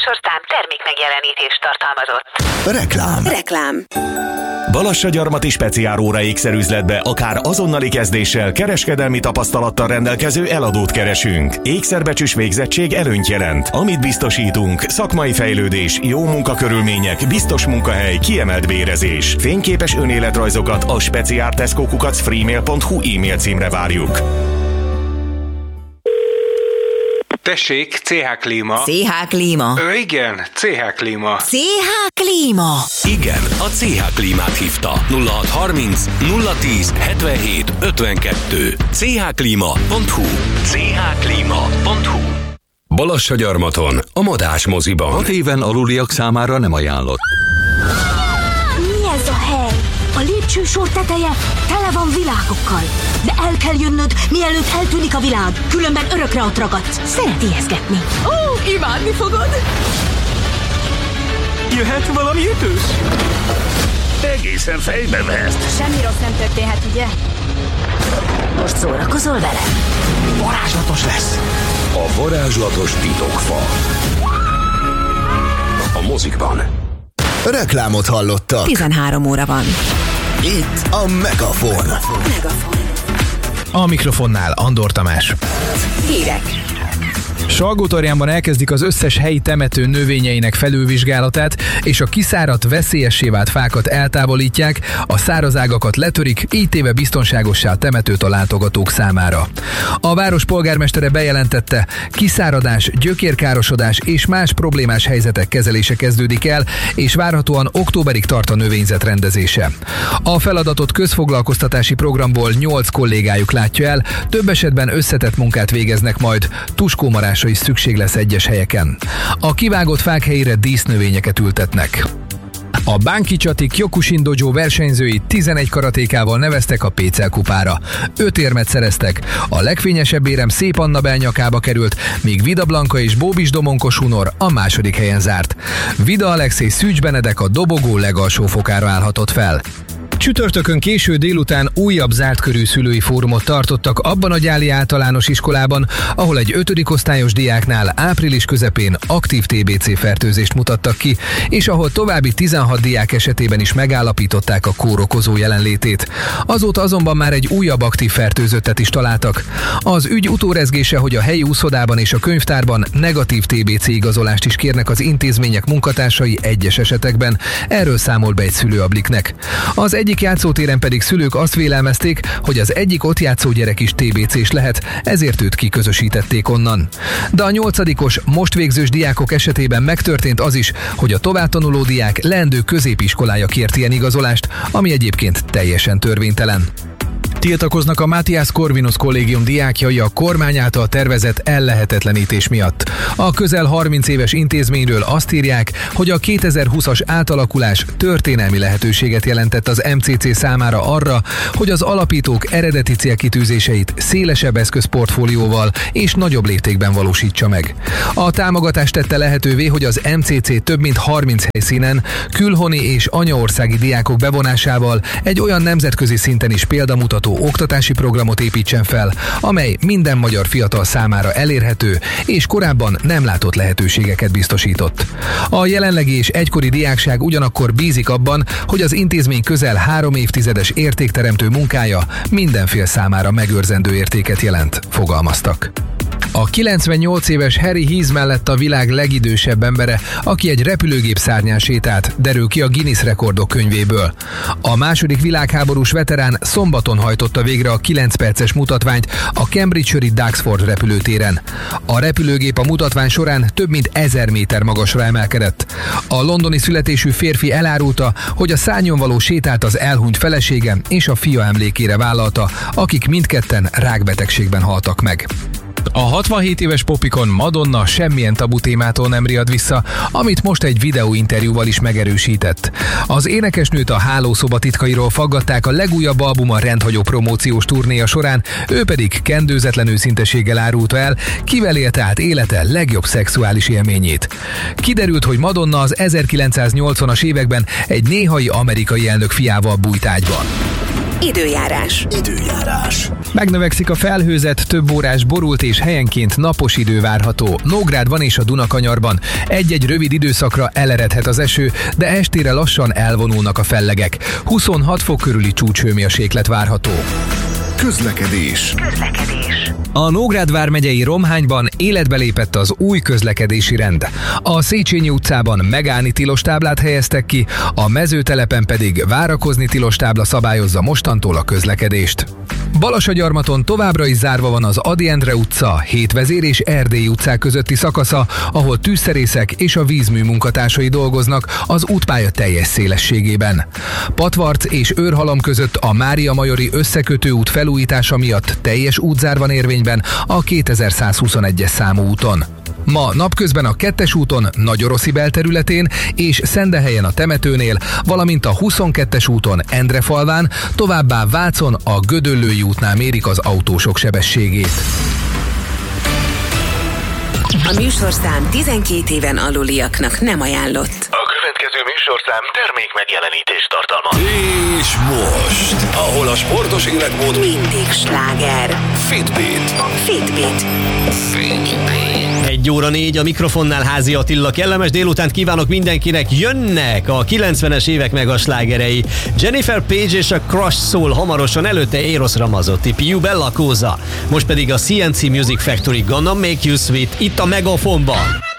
műsorszám termékmegjelenítést tartalmazott. Reklám. Balassagyarmati speciálóra ékszerüzletbe akár azonnali kezdéssel, kereskedelmi tapasztalattal rendelkező eladót keresünk. Ékszerbecsüs végzettség előnyt jelent. Amit biztosítunk, szakmai fejlődés, jó munkakörülmények, biztos munkahely, kiemelt bérezés. Fényképes önéletrajzokat a specialtesco@freemail.hu e-mail címre várjuk. Tessék, CH Klíma. CH Klíma. Igen, CH Klíma. CH Klíma. Igen, a CH Klímát hívta. 0630 010 77 52. chklima.hu. chklima.hu. Balassagyarmaton, a Madás moziban. 6 éven aluliak számára nem ajánlott. Mi ez a hely? A lépcsősor teteje tele van világokkal. De el kell jönnöd, mielőtt eltűnik a világ. Különben örökre ott ragadsz. Szeret ijeszgetni. Ó, imádni fogod. Jöhet valami ütős? Egészen fejbe vesz. Semmi rossz nem történhet, ugye? Most szórakozol vele? Varázslatos lesz. A varázslatos titokfa. A mozikban. Reklámot hallottak. 13 óra van. Itt a Megafon. A mikrofonnál Andor Tamás. Hírek. Salgótarjánban elkezdik az összes helyi temető növényeinek felülvizsgálatát, és a kiszáradt, veszélyessé vált fákat eltávolítják, a száraz ágakat letörik, így téve biztonságossá a temetőt a látogatók számára. A város polgármestere bejelentette, kiszáradás, gyökérkárosodás és más problémás helyzetek kezelése kezdődik el, és várhatóan októberig tart a növényzet rendezése. A feladatot közfoglalkoztatási programból 8 kollégájuk látja el, több esetben összetett munkát végeznek majd, tuskómarásra is szükség lesz egyes helyeken. A kivágott fák helyére dísznövényeket ültetnek. A Bankichati Kyokushin Dojo versenyzői 11 karatékával neveztek a Pécel kupára. 5 érmet szereztek. A legfényesebb érem Szép Anna belnyakába került, míg Vida Blanka és Bóbis Domonkos Hunor a második helyen zárt. Vida Alexei Szűcs Benedek a dobogó legalsó fokára állhatott fel. Csütörtökön késő délután újabb zártkörű szülői fórumot tartottak abban a gyáli általános iskolában, ahol egy 5. osztályos diáknál április közepén aktív TBC fertőzést mutattak ki, és ahol további 16 diák esetében is megállapították a kórokozó jelenlétét. Azóta azonban már egy újabb aktív fertőzöttet is találtak. Az ügy utórezgése, hogy a helyi úszodában és a könyvtárban negatív TBC igazolást is kérnek az intézmények munkatársai egyes esetekben. Erről számolt be egy szülő a Bliknek. Az egyik játszótéren pedig szülők azt vélelmezték, hogy az egyik ott játszó gyerek is TBC-s lehet, ezért őt kiközösítették onnan. De a 8-os, most végzős diákok esetében megtörtént az is, hogy a továbbtanuló diák leendő középiskolája kért ilyen igazolást, ami egyébként teljesen törvénytelen. Tiltakoznak a Matthias Corvinus kollégium diákjai a kormány által tervezett ellehetetlenítés miatt. A közel 30 éves intézményről azt írják, hogy a 2020-as átalakulás történelmi lehetőséget jelentett az MCC számára arra, hogy az alapítók eredeti célkitűzéseit szélesebb eszközportfólióval és nagyobb léptékben valósítsa meg. A támogatás tette lehetővé, hogy az MCC több mint 30 helyszínen külhoni és anyaországi diákok bevonásával egy olyan nemzetközi szinten is példamutató oktatási programot építsen fel, amely minden magyar fiatal számára elérhető és korábban nem látott lehetőségeket biztosított. A jelenlegi és egykori diákság ugyanakkor bízik abban, hogy az intézmény közel 3 évtizedes értékteremtő munkája mindenfél számára megőrzendő értéket jelent, fogalmaztak. A 98 éves Harry Hees mellett a világ legidősebb embere, aki egy repülőgép szárnyán sétált, derül ki a Guinness rekordok könyvéből. A második világháborús veterán szombaton hajtotta végre a 9 perces mutatványt a Cambridge-i Duxford repülőtéren. A repülőgép a mutatvány során több mint 1000 méter magasra emelkedett. A londoni születésű férfi elárulta, hogy a szárnyon való sétát az elhunyt felesége és a fia emlékére vállalta, akik mindketten rákbetegségben haltak meg. A 67 éves popikon Madonna semmilyen tabu témától nem riad vissza, amit most egy videóinterjúval is megerősített. Az énekesnőt a hálószoba titkairól faggatták a legújabb albuma rendhagyó promóciós turnéja során, ő pedig kendőzetlen őszinteséggel árulta el, kivel élte át élete legjobb szexuális élményét. Kiderült, hogy Madonna az 1980-as években egy néhai amerikai elnök fiával bújt ágyban. Időjárás. Megnövekszik a felhőzet, több órás borult és helyenként napos idő várható. Nógrádban és a Dunakanyarban egy-egy rövid időszakra eleredhet az eső, de estére lassan elvonulnak a fellegek. 26 fok körüli csúcshőmérséklet várható. Közlekedés. A Nógrád vármegyei Romhányban életbe lépett az új közlekedési rend. A Széchenyi utcában megállni tilos táblát helyeztek ki, a Mezőtelepen pedig várakozni tilos tábla szabályozza mostantól a közlekedést. Balasagyarmaton továbbra is zárva van az Ady Endre utca, Hétvezér és Erdélyi utcák közötti szakasza, ahol tűzszerészek és a vízmű munkatársai dolgoznak az útpálya teljes szélességében. Patvarc és Őrhalom között a Mária Majori összekötő út felújítása miatt teljes útzár van érvényben a 2121-es számú úton. Ma napközben a 2-es úton Nagyoroszi belterületén és Szendehelyen a temetőnél, valamint a 22-es úton Endrefalván, továbbá Vácon a Gödöllői útnál mérik az autósok sebességét. A műsorszám 12 éven aluliaknak nem ajánlott. A következő műsorszám termék megjelenítést tartalmaz. És most, ahol a sportos életmód mindig sláger. Fitbit. 1 óra 4 a mikrofonnál Házi Attila. Kellemes délutánt kívánok mindenkinek. Jönnek a 90-es évek meg a slágerei. Jennifer Page és a Crush Soul hamarosan, előtte Eros Ramazzotti, Piu Bella Cosa. Most pedig a CNC Music Factory Gonna Make You Sweet itt a Megafonban.